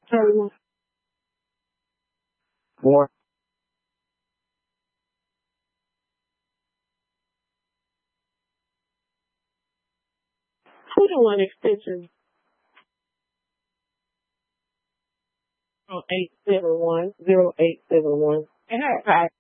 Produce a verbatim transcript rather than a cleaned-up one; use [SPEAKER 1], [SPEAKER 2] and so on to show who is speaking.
[SPEAKER 1] Thirty-one.
[SPEAKER 2] Four.
[SPEAKER 1] Who the one extension? Oh, eight seven one zero eight seven one.
[SPEAKER 3] Hey,